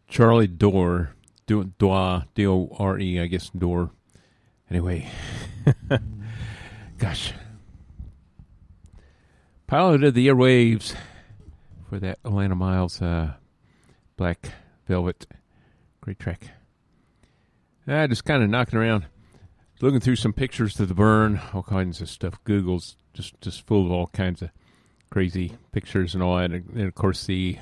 Charlie Dore, D-O-R-E, I guess, Dore. Anyway, gosh. Piloted the airwaves for that Atlanta Miles Black Velvet. Great track. Just kind of knocking around, looking through some pictures of the burn, all kinds of stuff. Google's just full of all kinds of crazy pictures and all that. And of course, the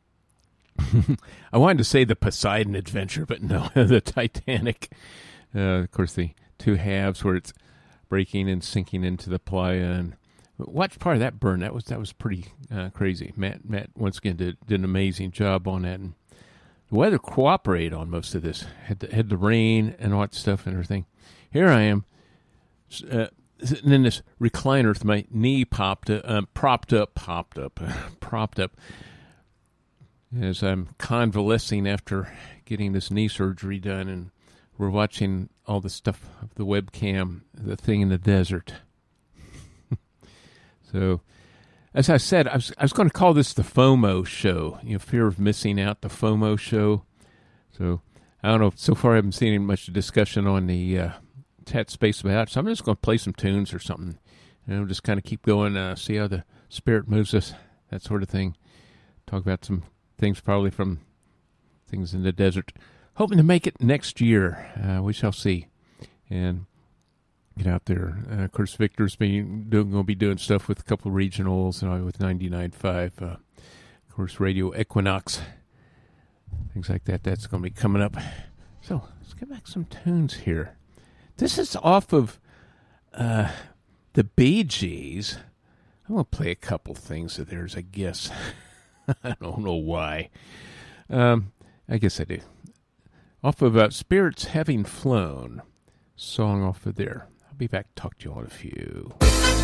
I wanted to say the Poseidon Adventure, but no, the Titanic. Of course, the two halves where it's breaking and sinking into the playa. And watch part of that burn. That was pretty crazy. Matt once again did an amazing job on that. And the weather cooperated on most of this. Had the rain and all that stuff and everything. Here I am, sitting in this recliner with my knee propped up, as I'm convalescing after getting this knee surgery done, and we're watching all the stuff of the webcam, the thing in the desert. So, as I said, I was going to call this the FOMO show, fear of missing out, the FOMO show. So, I don't know, so far I haven't seen much discussion on the chat space about it, so I'm just going to play some tunes or something, just kind of keep going, see how the spirit moves us, that sort of thing. Talk about some things probably from things in the desert. Hoping to make it next year. We shall see. And get out there. Of course, Victor's going to be doing stuff with a couple of regionals and with 99.5. Of course, Radio Equinox. Things like that. That's going to be coming up. So let's get back some tunes here. This is off of the Bee Gees. I'm going to play a couple things of theirs, I guess. I don't know why. I guess I do. Off of Spirits Having Flown. Song off of there. I'll be back to talk to you on a few.